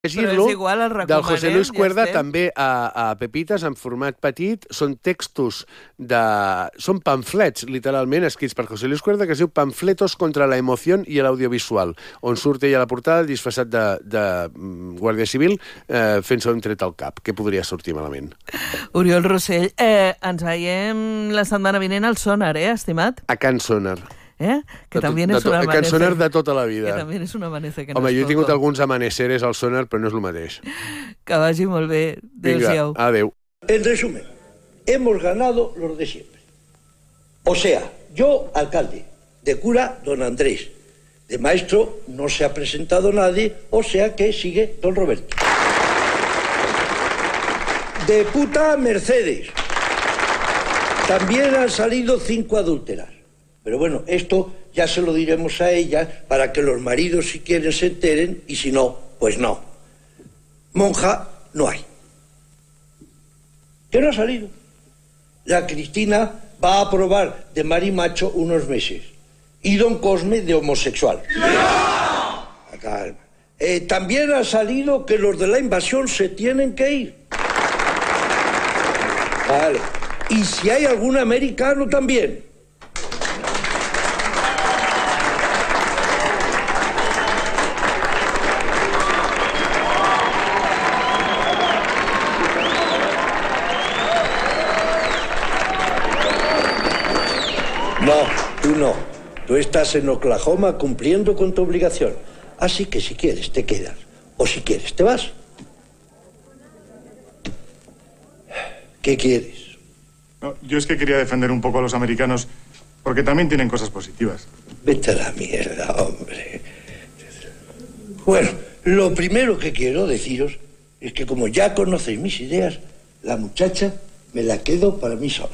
Llegir-lo del José Luis Cuerda ja també a Pepites en format petit. Són textos són pamflets, literalment, escrits per José Luis Cuerda, que es diu Panfletos contra la emoción y el audiovisual, on surt ell a la portada disfressat de guàrdia civil fent-se un tret al cap. Què podria sortir malament? Oriol Rossell, ens veiem la setmana vinent al Sonar, estimat? A Can Sonar. Que també és un amanecer. Can Sonar de tota la vida. Que també és un amanecer que no Home, és jo he tingut poco. alguns amaneceres al Sonar, però no és el mateix. Que vagi molt bé. Adéu-siau. Adéu. En resumen, hemos ganado los de siempre. O sea, yo, alcalde, de cura, don Andrés, de maestro no se ha presentado nadie, o sea que sigue don Roberto. De puta, Mercedes. También han salido 5 adúlteras. Pero bueno, esto ya se lo diremos a ellas para que los maridos, si quieren, se enteren, y si no, pues no. Monja no hay. ¿Qué no ha salido? La Cristina va a probar de marimacho unos meses y don Cosme de homosexual. ¡No! Calma. También ha salido que los de la invasión se tienen que ir. Vale. Y si hay algún americano también. No, tú no. Tú estás en Oklahoma cumpliendo con tu obligación. Así que si quieres te quedas. O si quieres te vas. ¿Qué quieres? No, yo es que quería defender un poco a los americanos porque también tienen cosas positivas. Vete a la mierda, hombre. Bueno, lo primero que quiero deciros es que como ya conocéis mis ideas, la muchacha me la quedo para mí sola.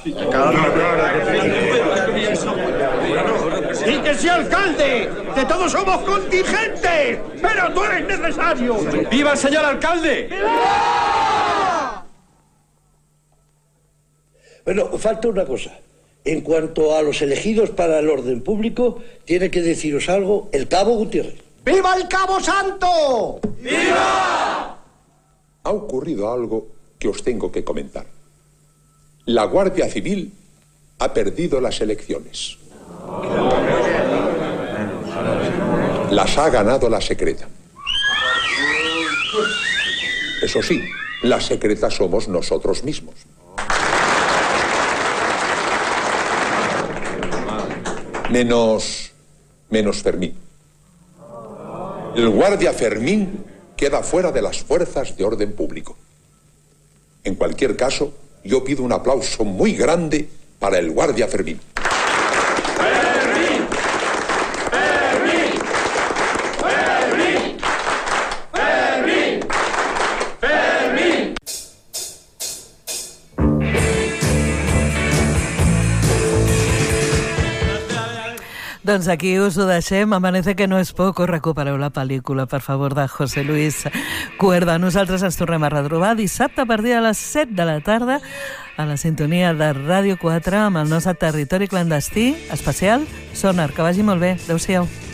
¡Y que sea alcalde! ¡Que todos somos contingentes! ¡Pero tú eres necesario! ¡Viva el señor alcalde! Bueno, falta una cosa. En cuanto a los elegidos para el orden público, tiene que deciros algo el Cabo Gutiérrez. ¡Viva el Cabo Santo! ¡Viva! Ha ocurrido algo que os tengo que comentar. La Guardia Civil ha perdido las elecciones. Las ha ganado la secreta. Eso sí, la secreta somos nosotros mismos. Menos Fermín. El guardia Fermín queda fuera de las fuerzas de orden público. En cualquier caso, yo pido un aplauso muy grande para el guardia Fermín. ¡Fermín! ¡Fermín! ¡Fermín! ¡Fermín! ¡Fermín! Doncs aquí us ho deixem. Amanece que no és poc. Recupereu la pel·lícula, per favor, de José Luis Cuerda. Nosaltres ens tornem a retrobar dissabte a partir de les 7 de la tarda a la sintonia de Ràdio 4 amb el nostre territori clandestí especial Sonar. Que vagi molt bé. Adéu-siau.